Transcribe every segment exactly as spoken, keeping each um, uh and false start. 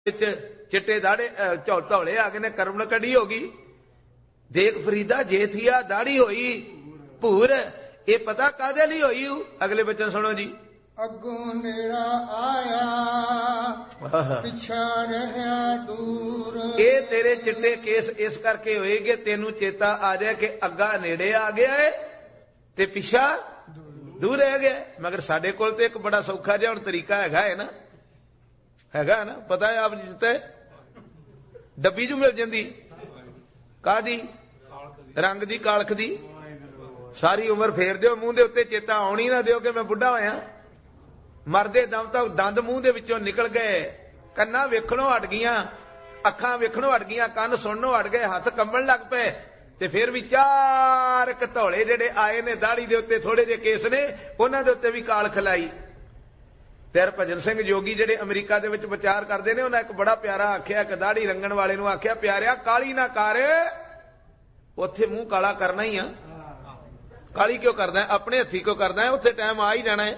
चिट्टे दाड़े धौले आ गए ने, करम कड़ी हो गई। देख फरीदा जे थिया दाड़ी होई भूर, ये पता कादे ली होई। अगले बचन सुनो जी। अगों नेड़ा आया पिछा रहा दूर। ये तेरे चिट्टे केस इस करके होएगे तेनू चेता आ जाए कि अग्गा नेड़े आ गया है ते पिछा दूर रह गया। मगर साडे कोल ते एक बड़ा सौखा जिहा हुण तरीका हैगा है ना, हैगा ना, पता है आप जिते डब्बी जू मिल जाती कादी रंग दी कालख दी, सारी उम्र फेर दिओ मूंह दे उत्ते, चेता आउणी ना दिओ कि मैं बुढ़ा होया। मरदे दम तक दंद मूंह दे विचों निकल गए, कन्ना वेखणों हट गईयां, अखां वेखणों हट गईयां, कंन सुणनों हट गए, हथ कंबण लग पे। ते फिर भी चार कतौले जेडे आए ने दाढ़ी दे उत्ते, थोड़े जे केस ने उन्हां दे उत्ते भी कालख लाई। ते भजन सिंह जोगी जेडे अमरीका दे विच विचार करदे ने, उन्हां एक बड़ा प्यारा आख्या, कि दाढ़ी रंगण वाले नूं आख्या, प्यारिया काली ना कर, उत्थे मूंह काला करना ही आ। काली क्यों करदा है, अपने हथी क्यों करदा है, उत्थे टाइम आ ही जाना है।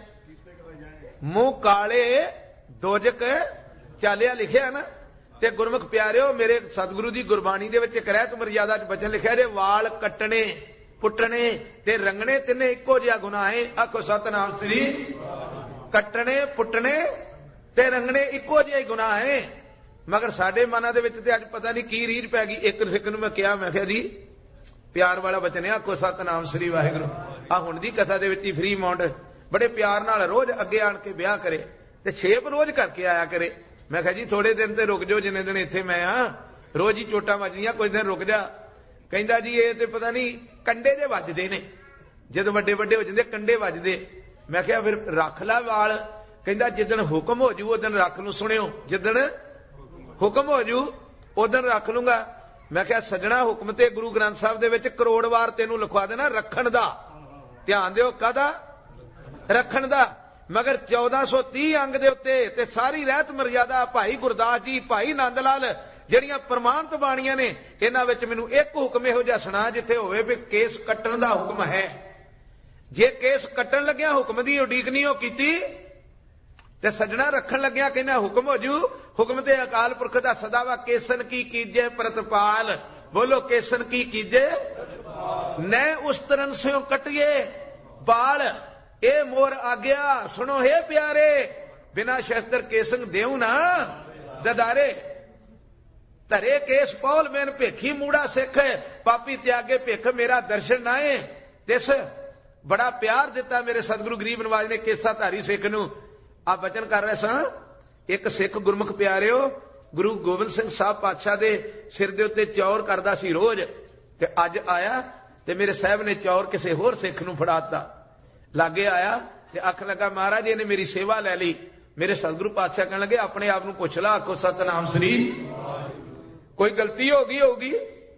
मूंह काले दोजक चालिया लिखिया ना। ते गुरमुख प्यारिओ, मेरे सतगुरु दी गुरबाणी दे विच रहत मर्यादा च वचन लिखिया जे वाल कटने पुटने ते रंगने तिन्ने इक्को जिहा गुनाह है। आखो सतनाम श्री। कटने पुटने ते रंगने इक्को जिहा ही गुनाह है। मगर साडे मनां दे विच ते अज पता नहीं की रीझ पै गई। एक सिख नूं मैं कहा, मैं कहा जी प्यार वाला वचन है, आखो सतनाम श्री वाहिगुरू। आ हुण दी कथा दे विच फ्री माउंट बड़े प्यार नाल रोज अगे आण के ब्याह करे ते छेप रोज करके आया करे। मैं कहा जी थोड़े दिन ते रुक जाओ, जिन्ने दिन इत्थे मैं आ, रोज ही चोटां वजदियां, कुछ दिन रुक जा। कहंदा जी ये ते पता नहीं कंडे जे वजदे ने, जदों वड्डे वड्डे हो जांदे कंडे वजदे। मैं कहा फिर रख ला वाल। कहंदा जिदन हुक्म हो जू उदन रख लूं। सुनियो, जिदन हुक्म हो जू उदन रख लूंगा। मैं कहा सजना हुक्म ते गुरु ग्रंथ साहब दे विच करोड़ वार तेनू लिखवा देना रखण दा। ध्यान दिओ, कादा रखण दा। मगर चौदह सौ तीह अंग दे उत्ते ते सारी रहत मर्यादा भाई गुरदास जी, भाई नंद लाल ਜਿਹੜੀਆਂ ਪ੍ਰਮਾਣਿਤ ਬਾਣੀਆਂ ਨੇ, ਇਹਨਾਂ ਵਿੱਚ ਮੈਨੂੰ ਇੱਕ ਹੁਕਮ ਇਹੋ ਜਿਹਾ ਸੁਣਾ ਜਿੱਥੇ ਹੋਵੇ ਵੀ ਕੇਸ ਕੱਟਣ ਦਾ ਹੁਕਮ ਹੈ। ਜੇ ਕੇਸ ਕੱਟਣ ਲੱਗਿਆ ਹੁਕਮ ਦੀ ਉਡੀਕ ਨਹੀਂ ਉਹ ਕੀਤੀ, ਤੇ ਸੱਜਣਾ ਰੱਖਣ ਲੱਗਿਆ ਕਹਿੰਦਾ ਹੁਕਮ ਹੋ ਜੂ। ਹੁਕਮ ਤੇ ਅਕਾਲ ਪੁਰਖ ਦਾ ਸਦਾ ਵਾ, ਕੇਸਨ ਕੀ ਕੀਜੇ ਪ੍ਰਤਪਾਲ। ਬੋਲੋ ਕੇਸਨ ਕੀ ਕੀਜੇ ਨੈ ਉਸ ਤਰਨ ਸਿਓ ਕਟਿਏ ਬਾਲ। ਇਹ ਮੋਰ ਆ ਗਿਆ ਸੁਣੋ ਹੈ ਪਿਆਰੇ, ਬਿਨਾ ਸ਼ਸਤਰ ਕੇਸਨ ਦੇਉ ਨਾ ਦਦਾਰੇ। ਧਰੇ ਕੇਸ ਪੌਲ ਮੈਨ ਭੇਖੀ ਮੂੜਾ ਸਿੱਖ, ਪਾਪੀ ਤਿਆਗੇ ਭਿੱਖ ਮੇਰਾ ਦਰਸ਼ਨ ਨਾਏ। ਤਿਸ बड़ा प्यार दिता मेरे सतगुरु गरीब नवाज ने केसा धारी सिख नूं। आ बचन कर रहे सां, एक सिख गुरमुख प्यारिओ गुरु गोबिंद सिंह साहब पातशाह दे सिर दे उत्ते चौर करदा सी रोज, ते अज आया ते मेरे साहब ने चौर किसे होर सिख नूं फड़ाता। लागे आया ते आखण लगा महाराज इहने मेरी सेवा लै लई। मेरे सतगुरु पातशाह कहण लगे अपने आप नूं पुछ ला, आखो सतनाम श्री। कोई गलती हो गई होगी,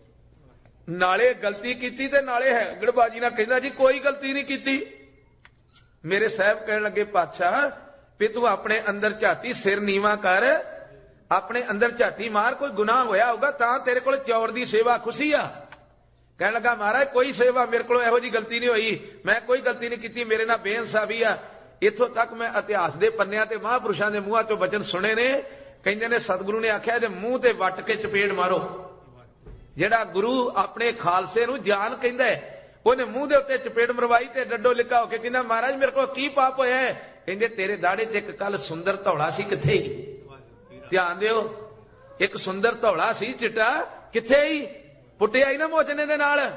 नाले गलती कीती ते नाले है गड़बाजी ना कहंदा जी कोई गलती नहीं कीती। मेरे साहब कहण लगे पातशाह भी तू अपने अंदर झाती, सिर नीवा कर, अपने अंदर झाती मार, कोई गुनाह होया होगा तां तेरे कोल चौर दी सेवा खुशी आ। कहण लगा महाराज कोई सेवा मेरे कोल इहो जी गलती नहीं होई, मैं कोई गलती नहीं कीती, मेरे नाल बेइंसाफी आ। इथों तक मैं इतिहास दे पन्नियां ते महापुरुषां दे मूहां चों वचन सुने ने। कहंदे ने सतगुरु ने आख्या इहदे मूंह ते वट के चपेड़ मारो। ਜਿਹੜਾ गुरु अपने खालसे नूं जान कहंदा है, ਉਹਨੇ ਮੂੰਹ ਦੇ ਉੱਤੇ ਚਪੇੜ ਮਰਵਾਈ ਤੇ ਡੱਡੋ ਲਿਕਾ ਹੋ ਕੇ ਕਹਿੰਦਾ ਮਹਾਰਾਜ ਮੇਰੇ ਕੋਲ ਕੀ ਪਾਪ ਹੋਇਆ ਹੈ। ਕਹਿੰਦੇ ਤੇਰੇ ਦਾੜੇ 'ਚ ਇੱਕ ਕੱਲ ਸੁੰਦਰ ਧੌਲਾ ਸੀ, ਕਿੱਥੇ ਹੀ? ਧਿਆਨ ਦਿਓ, ਇੱਕ ਸੁੰਦਰ ਧੌਲਾ ਸੀ ਚਿੱਟਾ, ਕਿੱਥੇ ਹੀ? ਪੁੱਟਿਆ ਹੀ ਨਾ ਮੋਚਨੇ ਦੇ ਨਾਲ।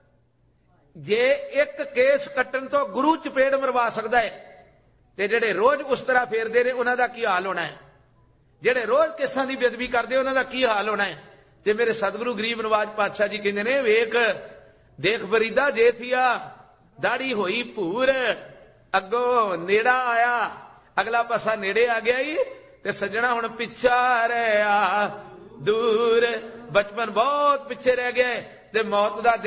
ਜੇ ਇੱਕ ਕੇਸ ਕੱਟਣ ਤੋਂ ਗੁਰੂ ਚਪੇੜ ਮਰਵਾ ਸਕਦਾ ਹੈ, ਤੇ ਜਿਹੜੇ ਰੋਜ਼ ਉਸ ਤਰ੍ਹਾਂ ਫੇਰਦੇ ਨੇ ਉਹਨਾਂ ਦਾ ਕੀ ਹਾਲ ਹੋਣਾ ਹੈ? ਜਿਹੜੇ ਰੋਜ਼ ਕੇਸਾਂ ਦੀ ਬੇਅਦਬੀ ਕਰਦੇ ਉਹਨਾਂ ਦਾ ਕੀ ਹਾਲ ਹੋਣਾ ਹੈ? ਤੇ ਮੇਰੇ ਸਤਿਗੁਰੂ ਗਰੀਬ ਨਵਾਜ ਪਾਤਸ਼ਾਹ ਜੀ ਕਹਿੰਦੇ ਨੇ ਵੇਖ ਦੇਖ ਫਰੀਦਾ ਜੇ ਥੀਆ ਦਾੜੀ ਹੋਈ ਭੂਰ, ਅੱਗੋਂ ਨੇੜਾ ਆਇਆ, ਅਗਲਾ ਪਾਸਾ ਨੇੜੇ ਆ ਗਿਆ ਹੀ, ਤੇ ਸੱਜਣਾ ਹੁਣ ਪਿੱਛਾ ਰਿਹਾ ਦੂਰ। ਬਚਪਨ ਬਹੁਤ ਪਿੱਛੇ ਰਹਿ ਗਿਆ ਤੇ ਮੌਤ ਦਾ